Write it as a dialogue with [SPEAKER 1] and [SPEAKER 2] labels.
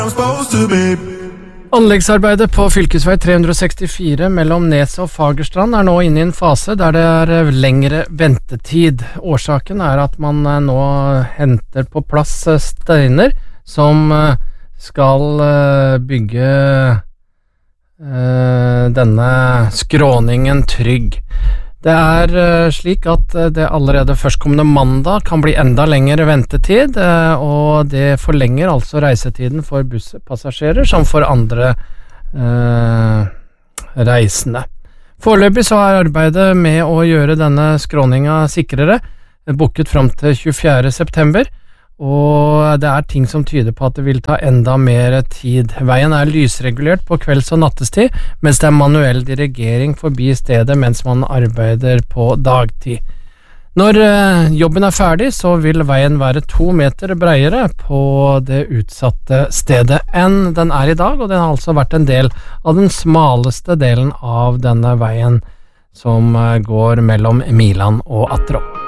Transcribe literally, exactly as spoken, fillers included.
[SPEAKER 1] Anleggsarbeidet på fylkesvei tre hundre sekstifire mellom Nes og Fagerstrand er nå inne i en fase der det er lengre ventetid. Årsaken er at man nå henter på plass steiner som skal bygge denne skråningen trygg. Det er slik at det allerede førstkommende mandag kan bli enda lengre ventetid, og det forlenger altså reisetiden for busspassasjerer som for andre eh, reisende. Foreløpig så er arbeidet med å gjøre denne skråninga sikrere booket fram til tjuefjerde september, og det er ting som tyder på at det vil ta enda mer tid. Veien er lysregulert på kvelds- og nattestid, mens det er manuell dirigering forbi stedet mens man arbeider på dagtid. Når jobben er ferdig, så vil veien være to meter bredere på det utsatte stedet enn den er i dag, og den har altså vært en del av den smaleste delen av denne veien som går mellom Miland og Attrå.